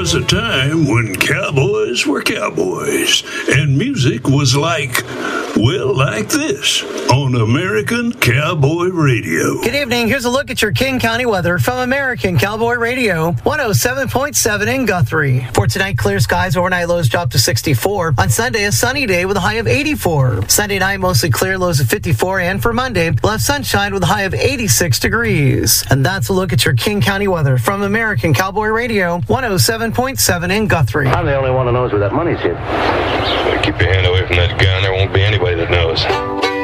was a time when cowboys were cowboys, and music was like this on American Cowboy Radio. Good evening. Here's a look at your King County weather from American Cowboy Radio, 107.7 in Guthrie. For tonight, clear skies, overnight lows drop to 64. On Sunday, a sunny day with a high of 84. Sunday night, mostly clear, lows of 54. And for Monday, we'll have sunshine with a high of 86 degrees. And that's a look at your King County weather from American Cowboy Radio, 107.7 in Guthrie. I'm the only one who knows where that money's hid. Keep your hand away from that gun. There won't be anybody that knows.